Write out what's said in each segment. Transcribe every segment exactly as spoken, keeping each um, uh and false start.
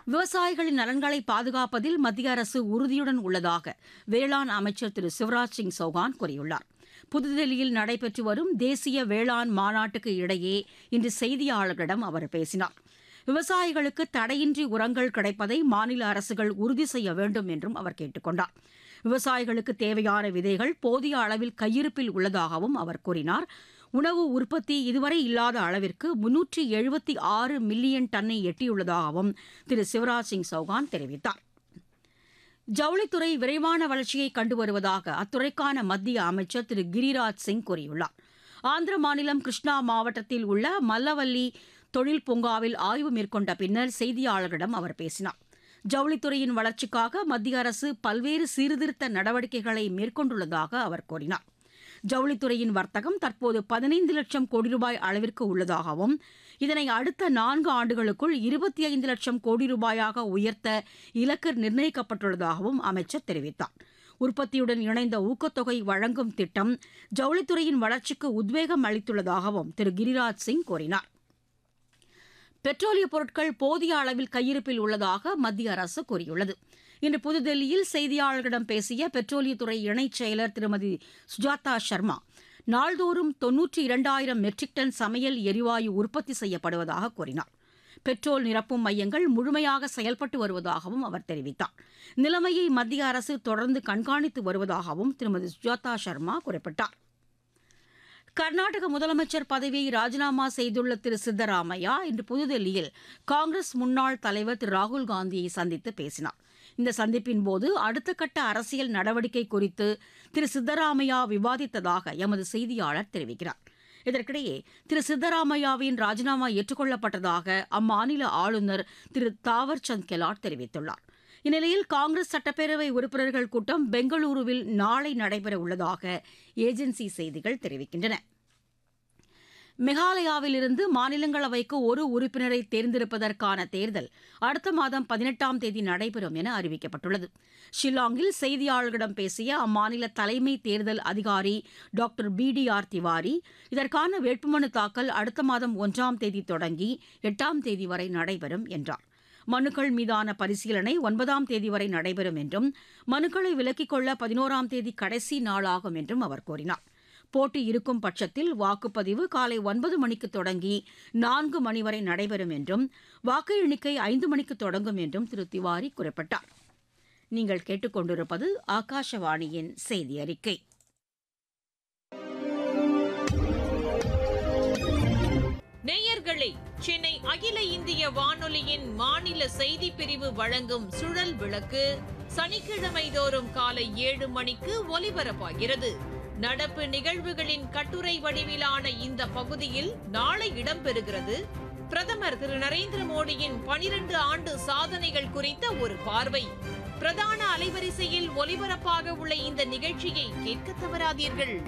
விவசாயிகளின் நலன்களை பாதுகாப்பதில் மத்திய அரசு உறுதியுடன் உள்ளதாக வேளாண் அமைச்சர் திரு சிவராஜ் சிங் சௌகான் கூறியுள்ளார். புதுதில்லியில் நடைபெற்று வரும் தேசிய வேளாண் மாநாட்டுக்கு இடையே இன்று செய்தியாளர்களிடம் அவர் பேசினார். விவசாயிகளுக்கு தடையின்றி உரங்கள் கிடைப்பதை மாநில அரசுகள் உறுதி செய்ய வேண்டும் என்றும் அவர் கேட்டுக் கொண்டார். விவசாயிகளுக்கு தேவையான விதைகள் போதிய அளவில் கையிருப்பில் உள்ளதாகவும் அவர் கூறினார். உணவு உற்பத்தி இதுவரை இல்லாத அளவிற்கு முன்னூற்று எழுபத்தி ஆறு மில்லியன் டன்னை எட்டியுள்ளதாகவும் திரு சிவராஜ் சிங் சௌகான் தெரிவித்தார். ஜவுளித்துறை விரைவான வளர்ச்சியை கண்டு வருவதாக அத்துறைக்கான மத்திய அமைச்சர் திரு கிரிராஜ் சிங் கூறியுள்ளார். ஆந்திர மாநிலம் கிருஷ்ணா மாவட்டத்தில் உள்ள மல்லவல்லி தொழில் பூங்காவில் ஆய்வு மேற்கொண்ட பின்னர் செய்தியாளர்களிடம் அவர் பேசினார். ஜவுளித்துறையின் வளர்ச்சிக்காக மத்திய அரசு பல்வேறு சீர்திருத்த நடவடிக்கைகளை மேற்கொண்டுள்ளதாக அவர் கூறினார். ஜவுளித்துறையின் வர்த்தகம் தற்போது பதினைந்து லட்சம் கோடி ரூபாய் அளவிற்கு உள்ளதாகவும் இதனை அடுத்த நான்கு ஆண்டுகளுக்குள் இருபத்தி ஐந்து லட்சம் கோடி ரூபாயாக உயர்த்த இலக்கு நிர்ணயிக்கப்பட்டுள்ளதாகவும் அமைச்சர் தெரிவித்தார். உற்பத்தியுடன் இணைந்த ஊக்கத்தொகை வழங்கும் திட்டம் ஜவுளித்துறையின் வளர்ச்சிக்கு உத்வேகம் அளித்துள்ளதாகவும் திரு கிரிராஜ் சிங் கூறினார். பெட்ரோலிய பொருட்கள் போதிய அளவில் கையிருப்பில் உள்ளதாக மத்திய அரசு கூறியுள்ளது. இன்று புதுதில்லியில் செய்தியாளர்களிடம் பேசிய பெட்ரோலியத்துறை இணைச் செயலர் திருமதி சுஜாதா சர்மா, நாள்தோறும் தொன்னூற்றி இரண்டாயிரம் மெட்ரிக் டன் சமையல் எரிவாயு உற்பத்தி செய்யப்படுவதாக கூறினார். பெட்ரோல் நிரப்பும் மையங்கள் முழுமையாக செயல்பட்டு வருவதாகவும் அவர் தெரிவித்தார். நிலைமையை மத்திய அரசு தொடர்ந்து கண்காணித்து வருவதாகவும் திருமதி சுஜாதா சர்மா குறிப்பிட்டார். கர்நாடக முதலமைச்சர் பதவியை ராஜினாமா செய்துள்ள திரு சித்தராமையா இன்று புதுதில்லியில் காங்கிரஸ் முன்னாள் தலைவர் திரு ராகுல் காந்தியை சந்தித்து பேசினார். இந்த சந்திப்பின்போது அடுத்த கட்ட அரசியல் நடவடிக்கை குறித்து திரு சித்தராமையா விவாதித்ததாக எமது செய்தியாளர் தெரிவிக்கிறார். இதற்கிடையே திரு சித்தராமையாவின் ராஜினாமா ஏற்றுக்கொள்ளப்பட்டதாக அம்மாநில ஆளுநர் திரு தாவர்சந்த் கெலாட் தெரிவித்துள்ளார். இந்நிலையில் காங்கிரஸ் சட்டப்பேரவை உறுப்பினர்கள் கூட்டம் பெங்களூருவில் நாளை நடைபெற உள்ளதாக ஏஜென்சி செய்திகள் தெரிவிக்கின்றன. மெகாலயாவிலிருந்து மாநிலங்களவைக்கு ஒரு உறுப்பினரை தேர்ந்தெடுப்பதற்கான தேர்தல் அடுத்த மாதம் பதினெட்டாம் தேதி நடைபெறும் என அறிவிக்கப்பட்டுள்ளது. ஷில்லாங்கில் செய்தியாளர்களிடம் பேசிய அம்மாநில தலைமை தேர்தல் அதிகாரி doctor B D R Tiwari, இதற்கான வேட்புமனு தாக்கல் அடுத்த மாதம் ஒன்றாம் தேதி தொடங்கி எட்டாம் தேதி வரை நடைபெறும் என்றார். மனுக்கள் மீதான பரிசீலனை ஒன்பதாம் தேதி வரை நடைபெறும் என்றும் மனுக்களை விலக்கிக் கொள்ள பதினோராம் தேதி கடைசி நாளாகும் என்றும் அவர் கூறினார். போட்டி இருக்கும் பட்சத்தில் வாக்குப்பதிவு காலை ஒன்பது மணிக்கு தொடங்கி நான்கு மணி வரை நடைபெறும் என்றும் வாக்கு எண்ணிக்கை ஐந்து மணிக்கு தொடங்கும் என்றும் திரு திவாரி குறிப்பிட்டார். நீங்கள் கேட்டுக்கொண்டிருப்பது ஆகாஷவாணியின் செய்தி அறிக்கை. நேயர்களே, சென்னை அகில இந்திய வானொலியின் மாநில செய்தி பிரிவு வழங்கும் சுழல் விளக்கு சனிக்கிழமை தோறும் காலை ஏழு மணிக்கு ஒலிபரப்பாகிறது. நடப்பு நிகழ்வுகளின் கட்டுரை வடிவிலான இந்த பகுதியில் நாளை இடம்பெறுகிறது. பிரதமர் திரு நரேந்திர மோடியின் பனிரண்டு ஆண்டு சாதனைகள் குறித்த ஒரு பார்வை. பிரதான அலைவரிசையில் ஒலிபரப்பாக உள்ள இந்த நிகழ்ச்சியை கேட்க தவறாதீர்கள்.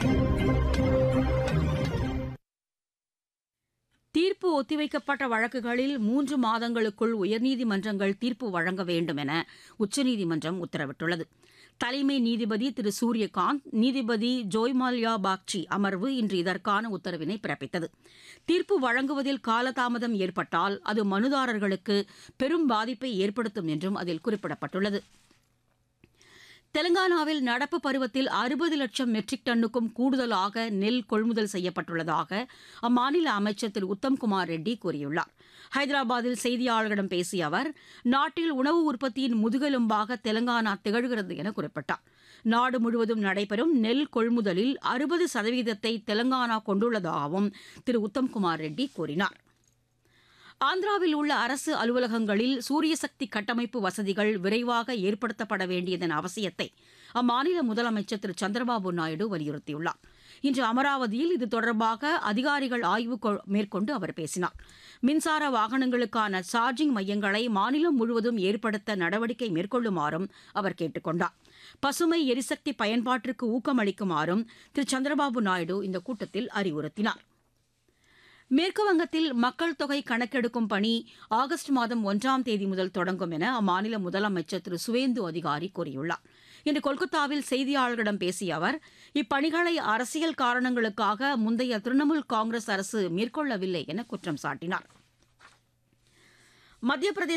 தீர்ப்பு ஒத்திவைக்கப்பட்ட வழக்குகளில் மூன்று மாதங்களுக்குள் உயர்நீதிமன்றங்கள் தீர்ப்பு வழங்க வேண்டும் என உச்சநீதிமன்றம் உத்தரவிட்டுள்ளது. தலைமை நீதிபதி திரு சூரியகாந்த், நீதிபதி ஜோய்மால்யா பாக்சி அமர்வு இன்று இதற்கான உத்தரவினை பிறப்பித்தது. தீர்ப்பு வழங்குவதில் காலதாமதம் ஏற்பட்டால் அது மனுதாரர்களுக்கு பெரும் பாதிப்பை ஏற்படுத்தும் என்றும் அதில் குறிப்பிடப்பட்டுள்ளது. தெலங்கானாவில் நடப்பு பருவத்தில் அறுபது லட்சம் மெட்ரிக் டன்னுக்கும் கூடுதலாக நெல் கொள்முதல் செய்யப்பட்டுள்ளதாக அம்மாநில அமைச்சர் திரு உத்தம்குமார் ரெட்டி கூறியுள்ளார். ஹைதராபாத்தில் செய்தியாளர்களிடம் பேசிய அவர், நாட்டில் உணவு உற்பத்தியின் முதுகெலும்பாக தெலங்கானா திகழ்கிறது என குறிப்பிட்டார். நாடு முழுவதும் நடைபெறும் நெல் கொள்முதலில் அறுபது சதவீதத்தை தெலங்கானா கொண்டுள்ளதாகவும் திரு உத்தம்குமார் ரெட்டி கூறினார். ஆந்திராவில் உள்ள அரசு அலுவலகங்களில் சூரியசக்தி கட்டமைப்பு வசதிகள் விரைவாக ஏற்படுத்தப்பட வேண்டியதன் அவசியத்தை அம்மாநில முதலமைச்சர் திரு சந்திரபாபு நாயுடு வலியுறுத்தியுள்ளார். இன்று அமராவதியில் இது தொடர்பாக அதிகாரிகள் ஆய்வு மேற்கொண்டு அவர் பேசினார். மின்சார வாகனங்களுக்கான சார்ஜிங் மையங்களை மாநிலம் முழுவதும் ஏற்படுத்த நடவடிக்கை மேற்கொள்ளுமாறும் அவர் கேட்டுக் கொண்டார். பசுமை எரிசக்தி பயன்பாட்டிற்கு ஊக்கமளிக்குமாறும் திரு சந்திரபாபு நாயுடு இந்த கூட்டத்தில் அறிவுறுத்தினார். மேற்குவங்கத்தில் மக்கள் தொகை கணக்கெடுக்கும் பணி ஆகஸ்ட் மாதம் ஒன்றாம் தேதி முதல் தொடங்கும் என அம்மாநில முதலமைச்சர் திரு சுவேந்து அதிகாரி கூறியுள்ளார். இன்று கொல்கத்தாவில் செய்தியாளர்களிடம் பேசிய அவர், இப்பணிகளை அரசியல் காரணங்களுக்காக முந்தைய திரிணாமுல் காங்கிரஸ் அரசு மேற்கொள்ளவில்லை என குற்றம் சாட்டினார். மத்திய பிரதேச